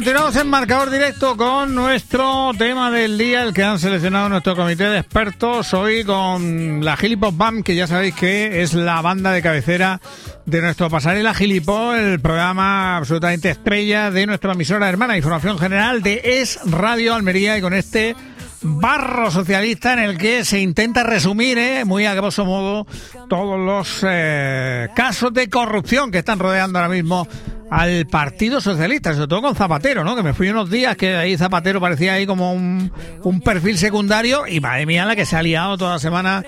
Continuamos en Marcador Directo con nuestro tema del día, el que han seleccionado nuestro comité de expertos, hoy con la Gilipop Band, que ya sabéis que es la banda de cabecera de nuestro Pasarela Gilipop, el programa absolutamente estrella de nuestra emisora hermana, Información General de Es Radio Almería, y con este barro socialista en el que se intenta resumir, muy a grosso modo, todos los casos de corrupción que están rodeando ahora mismo al Partido Socialista, sobre todo con Zapatero, ¿no? Que me fui unos días que ahí Zapatero parecía ahí como un perfil secundario, y madre mía la que se ha liado toda la semana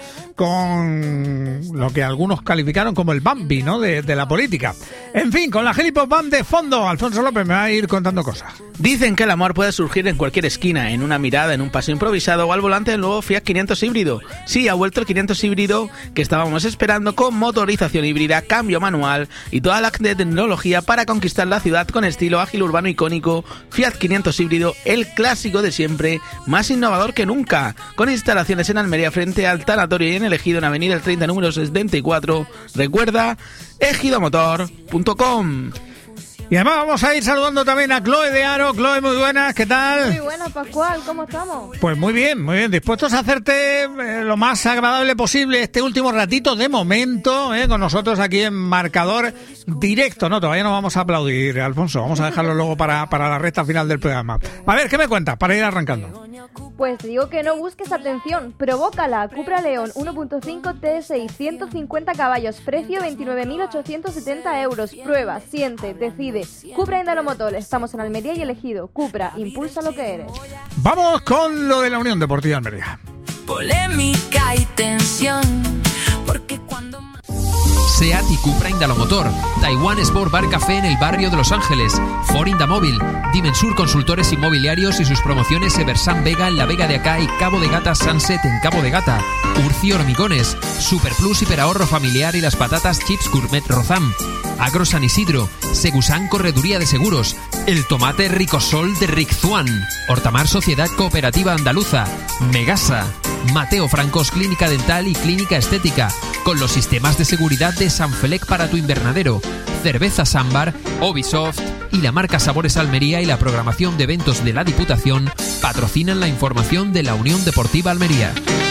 con lo que algunos calificaron como el Bambi, ¿no? De la política. En fin, con la Gilipop Band de fondo, Alfonso López me va a ir contando cosas. Dicen que el amor puede surgir en cualquier esquina, en una mirada, en un paseo improvisado o al volante del nuevo Fiat 500 híbrido. Sí, ha vuelto el 500 híbrido que estábamos esperando, con motorización híbrida, cambio manual y toda la tecnología para conquistar la ciudad con estilo ágil, urbano, icónico. Fiat 500 híbrido, el clásico de siempre, más innovador que nunca, con instalaciones en Almería frente al tanatorio y en el Ejido, en Avenida el 30, número 74. Recuerda, ejidomotor.com. Y además vamos a ir saludando también a Chloe de Aro. Chloe, muy buenas, ¿qué tal? Muy buenas, Pascual, ¿cómo estamos? Pues muy bien, dispuestos a hacerte lo más agradable posible este último ratito de momento, con nosotros aquí en Marcador Directo. No, todavía no vamos a aplaudir, Alfonso, vamos a dejarlo luego para la recta final del programa. A ver, ¿qué me cuentas para ir arrancando? Pues digo que no busques atención, provócala. Cupra León 1.5 TSI, 150 caballos, precio 29.870 euros. Prueba, siente, decide. Cupra Indalomotor, estamos en Almería y El Ejido. Cupra, impulsa lo que eres. Vamos con lo de la Unión Deportiva Almería. Polémica y tensión, porque cuando... SEAT y Cupra Indalomotor, Taiwan Sport Bar Café en el barrio de Los Ángeles, Ford Indamóvil, Dimensur Consultores Inmobiliarios y sus promociones Eversan Vega en la Vega de Acá y Cabo de Gata Sunset en Cabo de Gata, Urci Hormigones, Superplus Hiperahorro Familiar y las patatas Chips Gourmet Rozam, Agro San Isidro, Segusan Correduría de Seguros, el tomate Ricosol de Riczuan, Hortamar Sociedad Cooperativa Andaluza, Megasa, Mateo Francos Clínica Dental y Clínica Estética, con los sistemas de seguridad de Sanfelec para tu invernadero, Cerveza Sambar, Ubisoft y la marca Sabores Almería y la programación de eventos de la Diputación patrocinan la información de la Unión Deportiva Almería.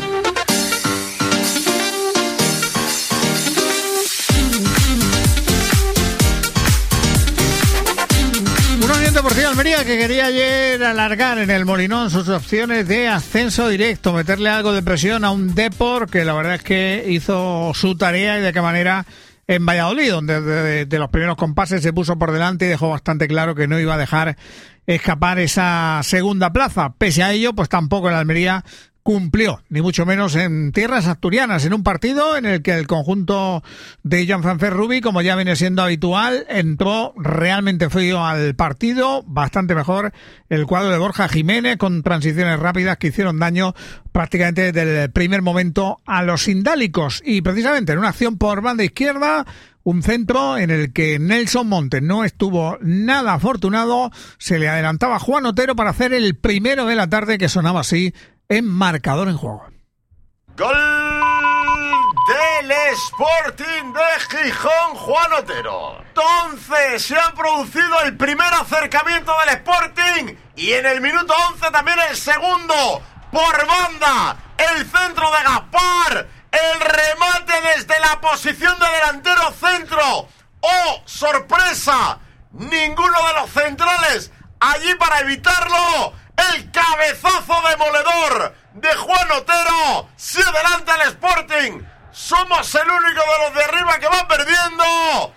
Deportiva Almería, que quería ayer alargar en el Molinón sus opciones de ascenso directo, meterle algo de presión a un Depor que la verdad es que hizo su tarea, y de qué manera en Valladolid, donde de los primeros compases se puso por delante y dejó bastante claro que no iba a dejar escapar esa segunda plaza. Pese a ello, pues tampoco el Almería cumplió, ni mucho menos en tierras asturianas, en un partido en el que el conjunto de Jean-François Rubi, como ya viene siendo habitual, entró realmente frío al partido, bastante mejor el cuadro de Borja Jiménez, con transiciones rápidas que hicieron daño prácticamente desde el primer momento a los sindálicos, y precisamente en una acción por banda izquierda, un centro en el que Nelson Montes no estuvo nada afortunado, se le adelantaba Juan Otero para hacer el primero de la tarde, que sonaba así en Marcador en Juego. Gol del Sporting de Gijón, Juan Otero. Entonces se ha producido el primer acercamiento del Sporting, y en el minuto 11 también el segundo por banda. El centro de Gaspar, el remate desde la posición de delantero centro. ¡Oh, sorpresa! Ninguno de los centrales allí para evitarlo. El cabezazo demoledor de Juan Otero. Se adelanta el Sporting. Somos el único de los de arriba que va perdiendo.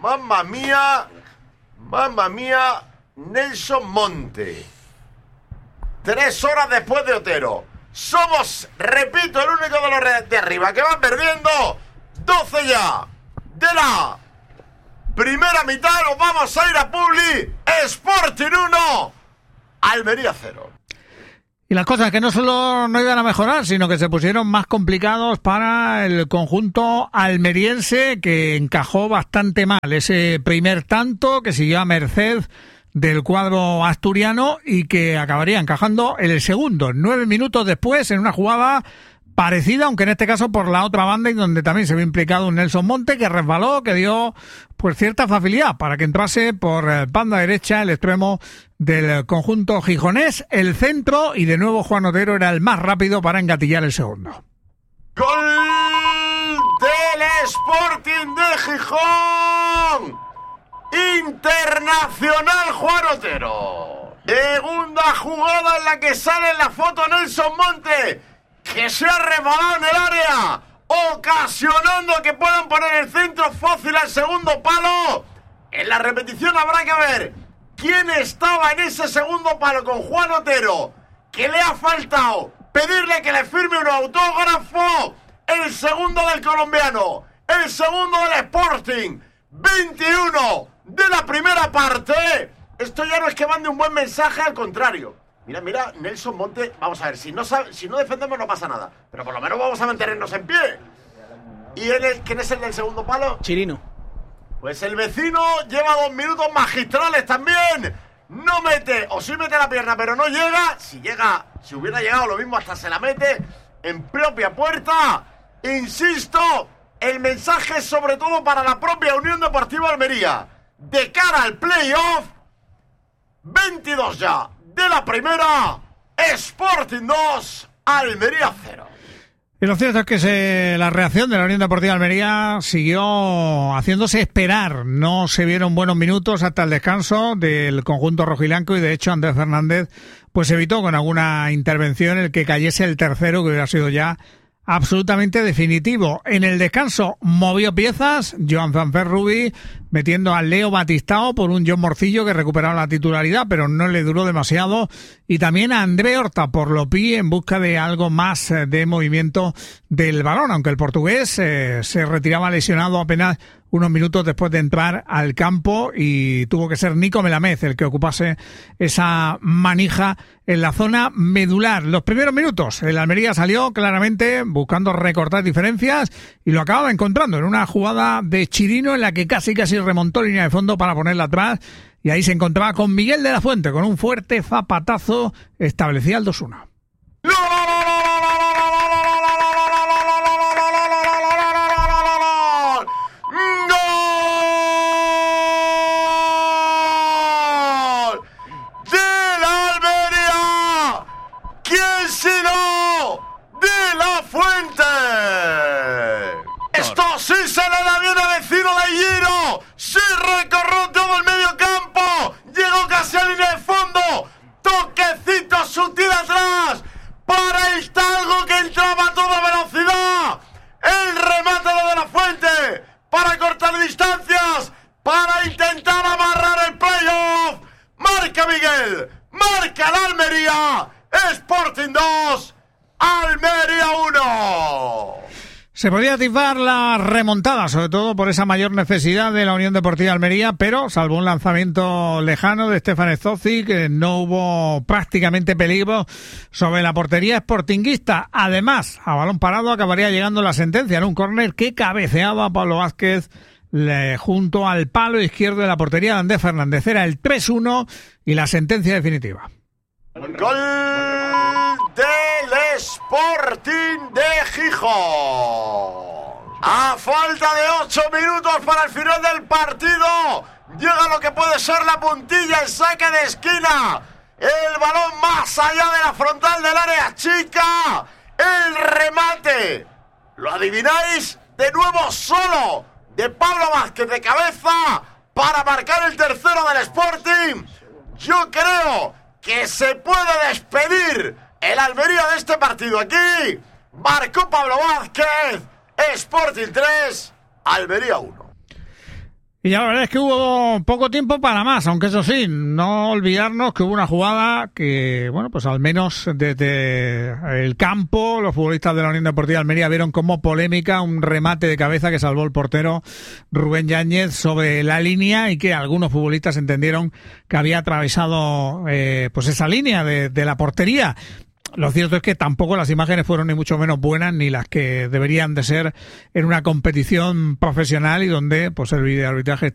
Mamma mía, Nelson Monte. 3 horas después de Otero. Somos, repito, el único de los de arriba que va perdiendo. 12 ya de la primera mitad. Nos vamos a ir a Publi. Sporting 1, Almería 0. Y las cosas que no solo no iban a mejorar, sino que se pusieron más complicados para el conjunto almeriense, que encajó bastante mal ese primer tanto, que siguió a merced del cuadro asturiano y que acabaría encajando el segundo, 9 minutos después, en una jugada parecida, aunque en este caso por la otra banda, y donde también se ve implicado un Nelson Monte, que resbaló, que dio pues cierta facilidad para que entrase por banda derecha el extremo del conjunto gijonés, el centro, y de nuevo Juan Otero era el más rápido para engatillar el segundo. ¡Gol del Sporting de Gijón! Internacional Juan Otero. Segunda jugada en la que sale en la foto Nelson Monte, que se ha resbalado en el área, ocasionando que puedan poner el centro fácil al segundo palo. En la repetición habrá que ver quién estaba en ese segundo palo con Juan Otero, que le ha faltado pedirle que le firme un autógrafo. El segundo del colombiano, el segundo del Sporting, 21 de la primera parte. Esto ya no es que mande un buen mensaje, al contrario. Mira, Nelson Monte, vamos a ver, si no defendemos no pasa nada, pero por lo menos vamos a mantenernos en pie. ¿Y quién es el del segundo palo? Chirino. Pues el vecino lleva 2 minutos magistrales también. No mete, o sí mete la pierna, pero no llega. Si hubiera llegado lo mismo, hasta se la mete en propia puerta. Insisto, el mensaje es sobre todo para la propia Unión Deportiva Almería. De cara al playoff, 22 ya de la primera, Sporting 2, Almería 0. Y lo cierto es que la reacción de la Unión Deportiva Almería siguió haciéndose esperar. No se vieron buenos minutos hasta el descanso del conjunto rojiblanco, y de hecho Andrés Fernández pues evitó con alguna intervención el que cayese el tercero, que hubiera sido ya absolutamente definitivo. En el descanso movió piezas Joan Zanferrubi, metiendo a Leo Batistao por un John Morcillo que recuperaba la titularidad, pero no le duró demasiado, y también a André Horta por Lopí en busca de algo más de movimiento del balón, aunque el portugués se retiraba lesionado apenas unos minutos después de entrar al campo, y tuvo que ser Nico Melamez el que ocupase esa manija en la zona medular. Los primeros minutos el Almería salió claramente buscando recortar diferencias, y lo acababa encontrando en una jugada de Chirino en la que casi remontó línea de fondo para ponerla atrás, y ahí se encontraba con Miguel de la Fuente, con un fuerte zapatazo establecía el 2-1. Recorrió todo el medio campo, llegó casi a línea de fondo, toquecito sutil atrás para el talgo que entraba a toda velocidad, el remate de la Fuente para cortar distancias, para intentar amarrar el playoff. Marca Miguel, marca la Almería, Sporting 2, Almería 1. Se podía atisbar la remontada, sobre todo por esa mayor necesidad de la Unión Deportiva Almería, pero salvo un lanzamiento lejano de Stefan Estozzi, que no hubo prácticamente peligro sobre la portería sportinguista. Además, a balón parado acabaría llegando la sentencia en un córner que cabeceaba Pablo Vázquez junto al palo izquierdo de la portería de Andrés Fernández. Era el 3-1 y la sentencia definitiva. Gol del Sporting de Gijón. A falta de 8 minutos para el final del partido, llega lo que puede ser la puntilla, el saque de esquina. El balón más allá de la frontal del área chica. El remate, ¿lo adivináis? De nuevo solo de Pablo Vázquez de cabeza para marcar el tercero del Sporting. Yo creo que se puede despedir el Almería de este partido aquí. Marcó Pablo Vázquez, Sporting 3, Almería 1. Y ya la verdad es que hubo poco tiempo para más, aunque eso sí, no olvidarnos que hubo una jugada que, bueno, pues al menos desde el campo los futbolistas de la Unión Deportiva Almería vieron como polémica, un remate de cabeza que salvó el portero Rubén Yáñez sobre la línea, y que algunos futbolistas entendieron que había atravesado pues esa línea de la portería. Lo cierto es que tampoco las imágenes fueron ni mucho menos buenas, ni las que deberían de ser en una competición profesional y donde pues el videoarbitraje